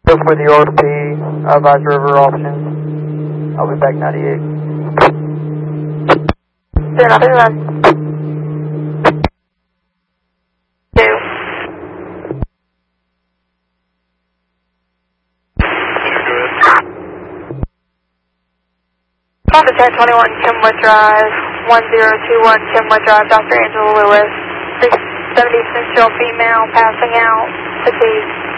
Go for the RP, Vice River options. I'll be back 98. Zero, nothing run. 2. Officer 1021 Kenwood Drive, 1021 Kenwood Drive, Dr. Angela Lewis, 670 female passing out, fatigue.